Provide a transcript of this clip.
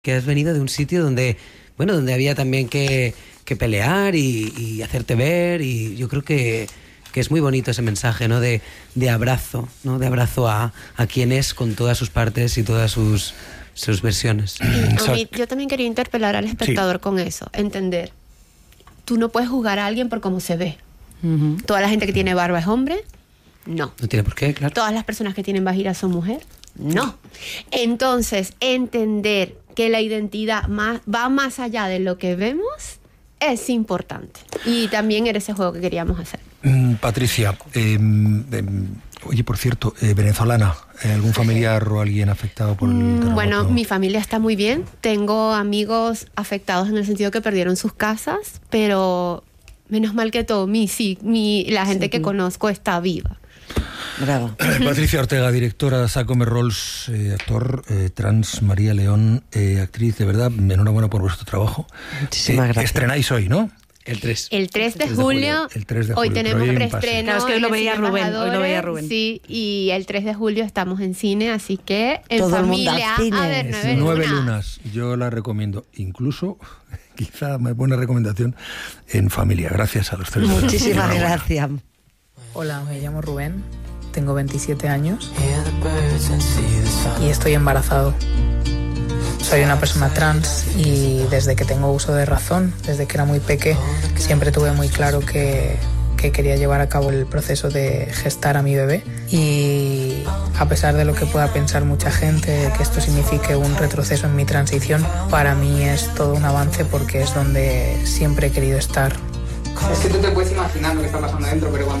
que has venido de un sitio donde, bueno, donde había también que pelear y hacerte ver, y yo creo que es muy bonito ese mensaje, ¿no? De abrazo, ¿no? De abrazo a quien es, con todas sus partes y todas sus versiones. Yo también quería interpelar al espectador con eso, entender. Tú no puedes juzgar a alguien por cómo se ve. Uh-huh. ¿Toda la gente que tiene barba es hombre? No. No tiene por qué, claro. ¿Todas las personas que tienen vagina son mujer? No. Entonces, entender que la identidad va más allá de lo que vemos es importante. Y también era ese juego que queríamos hacer. Patricia, oye, por cierto, venezolana, ¿algún familiar o alguien afectado por el terremoto? Bueno, mi familia está muy bien. Tengo amigos afectados en el sentido que perdieron sus casas, pero menos mal que todo, la gente que conozco está viva. Bravo. Patricia Ortega, directora de Sacome Rolls, actor, trans, María León, actriz, de verdad, enhorabuena por vuestro trabajo. Muchísimas gracias. Estrenáis hoy, ¿no? El 3 de julio. El 3 de julio. Hoy tenemos preestreno. Claro, es que hoy lo veía Rubén. Sí, y el 3 de julio estamos en cine, así que en todo familia, el mundo al cine. a ver, 9 lunas. Yo la recomiendo, incluso, quizá me buena recomendación, en familia. Gracias a los tres. Muchísimas gracias. Hola, me llamo Rubén, tengo 27 años y estoy embarazado. Soy una persona trans y desde que tengo uso de razón, desde que era muy peque, siempre tuve muy claro que quería llevar a cabo el proceso de gestar a mi bebé, y a pesar de lo que pueda pensar mucha gente, que esto signifique un retroceso en mi transición, para mí es todo un avance porque es donde siempre he querido estar. Es que tú te puedes imaginar lo que está pasando dentro, pero cuando